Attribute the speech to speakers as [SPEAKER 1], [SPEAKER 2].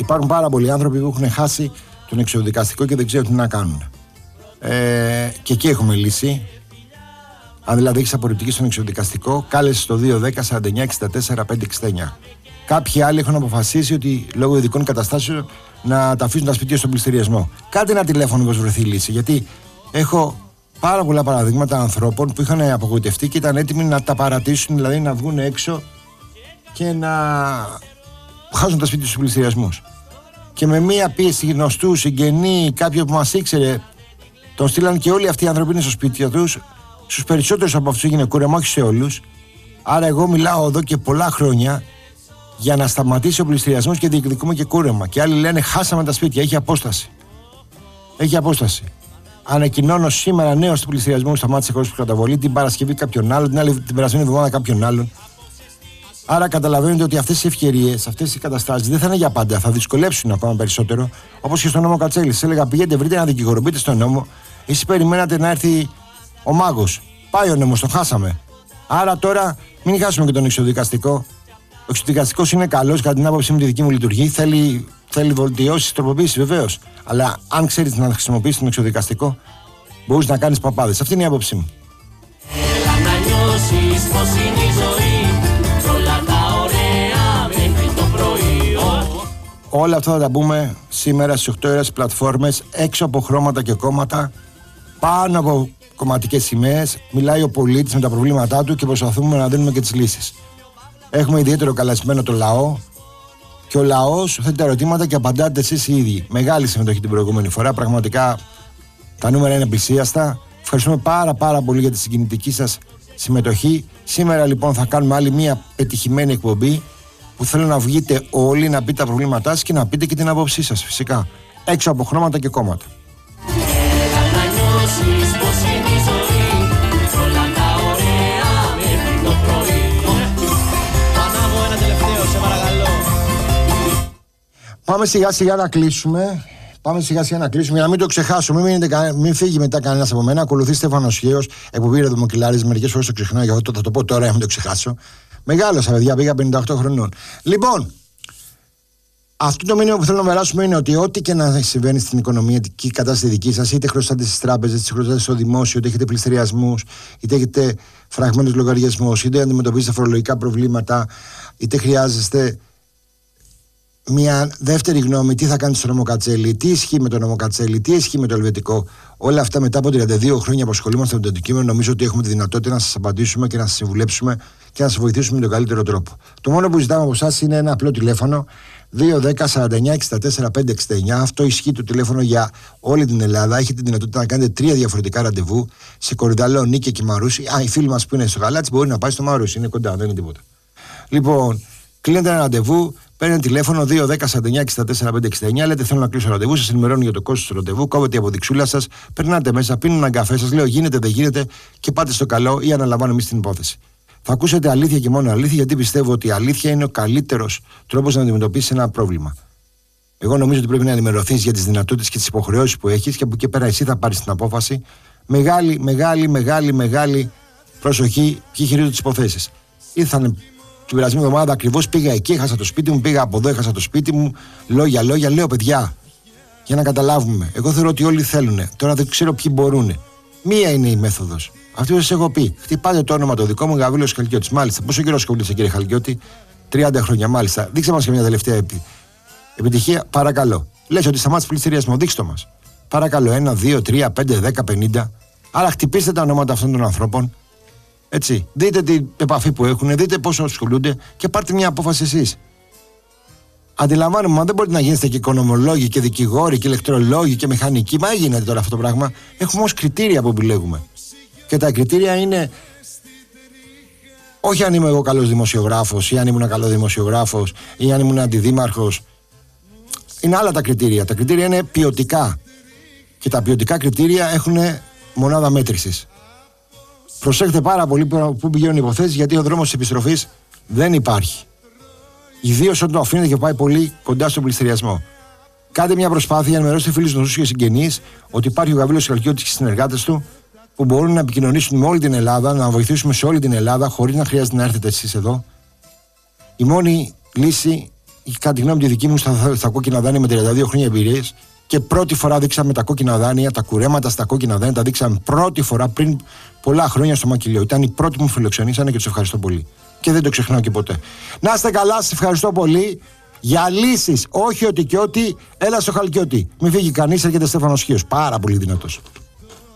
[SPEAKER 1] υπάρχουν πάρα πολλοί άνθρωποι που έχουν χάσει τον εξοδικαστικό και δεν ξέρουν τι να κάνουν. Και εκεί έχουμε λύση. Αν δηλαδή έχεις απορριπτική στον εξοδικαστικό, κάλεσε στο 210-49-64-569. Κάποιοι άλλοι έχουν αποφασίσει ότι λόγω ειδικών καταστάσεων να τα αφήσουν τα σπίτια στον πληστηριασμό. Κάντε ένα τηλέφωνο πως βρεθεί λύση. Γιατί έχω πάρα πολλά παραδείγματα ανθρώπων που είχαν απογοητευτεί και ήταν έτοιμοι να τα παρατήσουν, δηλαδή να βγουν έξω και να χάσουν τα σπίτια στους πληστηριασμούς. Και με μία πίεση γνωστού, συγγενή, κάποιον που μας ήξερε, τον στείλαν και όλοι αυτοί οι άνθρωποι είναι στο σπίτι τους. Στους περισσότερους από αυτούς έγινε κούρεμα, όχι σε όλους. Άρα, εγώ μιλάω εδώ και πολλά χρόνια για να σταματήσει ο πληστηριασμός και διεκδικούμε και κούρεμα. Και άλλοι λένε χάσαμε τα σπίτια, έχει απόσταση. Έχει απόσταση. Ανακοινώνω σήμερα νέο του πληστηριασμού σταμάτησε χωρίς καταβολή, την Παρασκευή κάποιον άλλον, την περασμένη εβδομάδα κάποιον άλλον. Άρα καταλαβαίνετε ότι αυτές οι ευκαιρίες, αυτές οι καταστάσεις δεν θα είναι για πάντα, θα δυσκολέψουν ακόμα περισσότερο. Όπως και στον νόμο Κατσέλη. Σας έλεγα πηγαίνετε, βρείτε ένα δικηγόρο, μπείτε στον νόμο. Εσείς περιμένατε να έρθει ο μάγος. Πάει ο νόμος, τον χάσαμε. Άρα τώρα μην χάσουμε και τον εξοδικαστικό. Ο εξοδικαστικός είναι καλός, κατά την άποψή μου τη δική μου λειτουργεί. Θέλει βελτιώσεις, τροποποίηση βεβαίως. Αλλά αν ξέρεις να χρησιμοποιήσεις τον εξοδικαστικό, μπορείς να κάνεις παπάδες. Αυτή είναι η άποψή μου. Όλα αυτά θα τα πούμε σήμερα στις 8 ώρες πλατφόρμες, έξω από χρώματα και κόμματα, πάνω από κομματικές σημαίες. Μιλάει ο πολίτης με τα προβλήματά του και προσπαθούμε να δίνουμε και τις λύσεις. Έχουμε ιδιαίτερο καλεσμένο το λαό και ο λαός θέτει τα ερωτήματα και απαντάτε εσείς οι ίδιοι. Μεγάλη συμμετοχή την προηγούμενη φορά, πραγματικά τα νούμερα είναι πλησίαστα. Ευχαριστούμε πάρα πολύ για τη συγκινητική σας συμμετοχή. Σήμερα λοιπόν θα κάνουμε άλλη μια πετυχημένη εκπομπή που θέλω να βγείτε όλοι, να πείτε τα προβλήματά σας και να πείτε και την άποψή σας φυσικά. Έξω από χρώματα και κόμματα. Πάμε σιγά σιγά να κλείσουμε. Για να μην το ξεχάσω, μην φύγει μετά κανένας από μένα. Ακολουθεί Στέφανος Χέος, εκπομπή Ρεδομοκυλάρης. Μερικές φορές το ξεχνάω, γι' αυτό θα το πω τώρα για να μην το ξεχάσω. Μεγάλωσα, παιδιά, πήγα 58 χρονών. Λοιπόν, αυτό το μήνυμα που θέλω να περάσουμε είναι ότι ό,τι και να συμβαίνει στην οικονομική κατάσταση δική σας, είτε χρωστάτε στις τράπεζες, είτε χρωστάτε στο δημόσιο, είτε έχετε πληστηριασμούς, είτε έχετε φραγμένους λογαριασμούς, είτε αντιμετωπίζετε φορολογικά προβλήματα, είτε χρειάζεστε μια δεύτερη γνώμη, τι θα κάνει στο νόμο Κατσέλη, τι ισχύει με το νόμο Κατσέλη, τι ισχύει με το ελβετικό. Όλα αυτά μετά από 32 χρόνια που ασχολούμαστε με το αντικείμενο, νομίζω ότι έχουμε τη δυνατότητα να σας απαντήσουμε και να σας συμβουλέψουμε και να σας βοηθήσουμε με τον καλύτερο τρόπο. Το μόνο που ζητάμε από εσάς είναι ένα απλό τηλέφωνο 210-49-64-569. Αυτό ισχύει το τηλέφωνο για όλη την Ελλάδα. Έχετε τη δυνατότητα να κάνετε 3 διαφορετικά ραντεβού σε Κορυδαλό, Νίκαια και Μαρούσι. Οι φίλοι μας που είναι στο Γαλάτσι μπορεί να πάει στο Μαρούσι, είναι κοντά, δεν είναι τίποτα. Λοιπόν, κλείνετε ένα ραντεβού. Παίρνετε τηλέφωνο 210-49-64-569. Λέτε θέλω να κλείσω ραντεβού. Σας ενημερώνω για το κόστος του ραντεβού. Κόβετε η αποδειξούλα σας. Περνάτε μέσα, πίνουν έναν καφέ. Σας λέω γίνεται, δεν γίνεται και πάτε στο καλό ή αναλαμβάνω εμείς την υπόθεση. Θα ακούσετε αλήθεια και μόνο αλήθεια, γιατί πιστεύω ότι η αλήθεια είναι ο καλύτερος τρόπος να αντιμετωπίσεις ένα πρόβλημα. Εγώ νομίζω ότι πρέπει να ενημερωθείς για τις δυνατότητες και τις υποχρεώσεις που έχεις και από εκεί πέρα εσύ θα πάρεις την απόφαση. Μεγάλη προσοχή ποιοι χειρίζονται τις υποθέσεις. Ήρθαν την περασμένη εβδομάδα ακριβώς, πήγα εκεί, έχασα το σπίτι μου, πήγα από εδώ, έχασα το σπίτι μου. Λόγια, λέω παιδιά, για να καταλάβουμε. Εγώ θεωρώ ότι όλοι θέλουν. Τώρα δεν ξέρω ποιοι μπορούν. Μία είναι η μέθοδος. Αυτή που σας έχω πει. Χτυπάτε το όνομα το δικό μου, Γαβρίλος Χαλκιώτης. Μάλιστα, πόσο καιρό ασχολείστε κύριε Χαλκιώτη? 30 χρόνια, μάλιστα. Δείξτε μας και μια τελευταία επιτυχία, παρακαλώ. Λες ότι σταμάτησε πληστηριασμό, δείξτε το μας. Παρακαλώ, 1, 2, 3, 5, 10, 50. Άρα χτυπήστε τα ονόματα αυτών των ανθρώπων. Έτσι. Δείτε την επαφή που έχουν, δείτε πόσο ασχολούνται και πάρτε μια απόφαση εσείς. Αντιλαμβάνομαι, αν δεν μπορείτε να γίνετε και οικονομολόγοι και δικηγόροι και ηλεκτρολόγοι και μηχανικοί, μα γίνεται τώρα αυτό το πράγμα. Έχουμε όμως κριτήρια που επιλέγουμε. Και τα κριτήρια είναι όχι αν είμαι εγώ καλός δημοσιογράφος ή αν ήμουν καλό δημοσιογράφος ή αν ήμουν αντιδήμαρχος. Είναι άλλα τα κριτήρια. Τα κριτήρια είναι ποιοτικά. Και τα ποιοτικά κριτήρια έχουν μονάδα μέτρησης. Προσέχετε πάρα πολύ που πηγαίνουν οι υποθέσεις, γιατί ο δρόμος της επιστροφής δεν υπάρχει. Ιδίως όταν το αφήνετε και πάει πολύ κοντά στον πληστηριασμό. Κάντε μια προσπάθεια να ενημερώσετε φίλους, γνωστούς και συγγενείς ότι υπάρχει ο Γαβρίλος Χαλκιώτης και οι συνεργάτες του που μπορούν να επικοινωνήσουν με όλη την Ελλάδα, να βοηθήσουμε σε όλη την Ελλάδα χωρίς να χρειάζεται να έρθετε εσείς εδώ. Η μόνη λύση κατά τη γνώμη τη δική μου, στα κόκκινα δάνεια με 32 χρόνια εμπειρίες. Και πρώτη φορά δείξαμε τα κόκκινα δάνεια, τα κουρέματα στα κόκκινα δάνεια, τα δείξαμε πρώτη φορά πριν πολλά χρόνια στο Μακηλιό. Ήταν η πρώτη που μου φιλοξενήσανε και τους ευχαριστώ πολύ. Και δεν το ξεχνάω και ποτέ. Να είστε καλά, σας ευχαριστώ πολύ. Για λύσεις, όχι ότι και ότι, έλα στο Χαλκιώτη. Μην φύγει κανείς, έρχεται Στέφανος Χίος. Πάρα πολύ δυνατός.